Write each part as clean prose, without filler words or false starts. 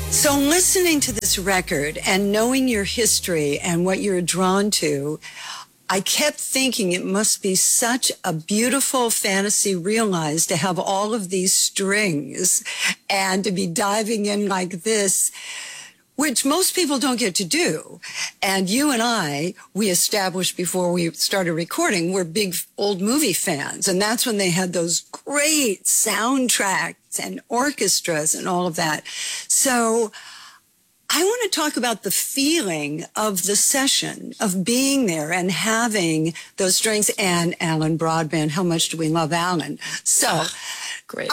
So listening to this record and knowing your history and what you're drawn to, I kept thinking it must be such a beautiful fantasy realized to have all of these strings and to be diving in like this, which most people don't get to do. And you and I, we established before we started recording, we're big old movie fans. And that's when they had those great soundtracks and orchestras and all of that. So I want to talk about the feeling of the session, of being there and having those strings. And Alan Broadbent, how much do we love Alan? So great.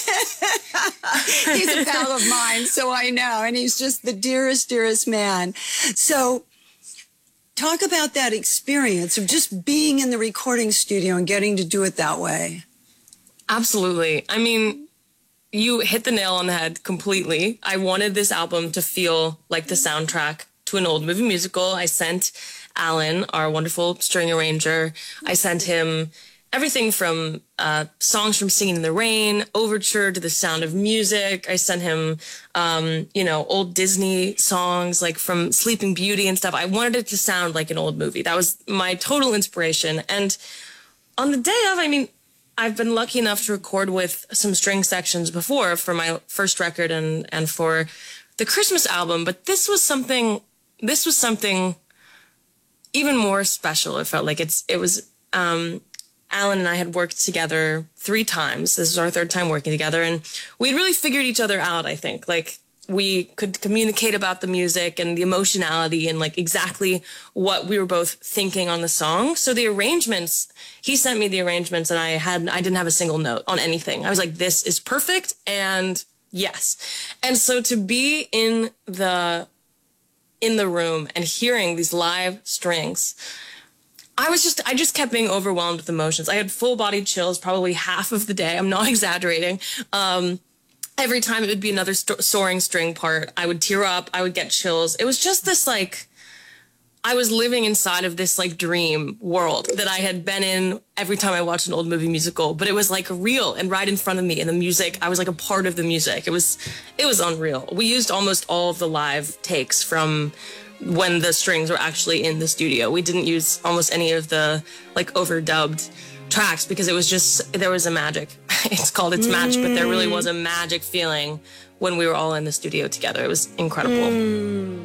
He's a pal of mine, so I know. And he's just the dearest, dearest man. So talk about that experience of just being in the recording studio and getting to do it that way. Absolutely. I mean, you hit the nail on the head completely. I wanted this album to feel like the soundtrack to an old movie musical. I sent Alan, our wonderful string arranger, I sent him everything from songs from Singing in the Rain, Overture to The Sound of Music. I sent him, old Disney songs like from Sleeping Beauty and stuff. I wanted it to sound like an old movie. That was my total inspiration. And on the day of, I've been lucky enough to record with some string sections before for my first record and for the Christmas album, but this was something even more special. It felt like it was Alan and I had worked together 3 times. This is our 3rd time working together, and we'd really figured each other out, I think. Like, we could communicate about the music and the emotionality and like exactly what we were both thinking on the song. So the arrangements, he sent me the arrangements and I didn't have a single note on anything. I was like, this is perfect. And yes. And so to be in the room and hearing these live strings, I just kept being overwhelmed with emotions. I had full body chills probably half of the day. I'm not exaggerating. Every time it would be another soaring string part, I would tear up, I would get chills. It was just this, like, I was living inside of this, like, dream world that I had been in every time I watched an old movie musical. But it was, like, real and right in front of me. And the music, I was, like, a part of the music. It was unreal. We used almost all of the live takes from when the strings were actually in the studio. We didn't use almost any of the, like, overdubbed tracks because it was just, there was a magic. It's called It's Magic, but there really was a magic feeling when we were all in the studio together. It was incredible.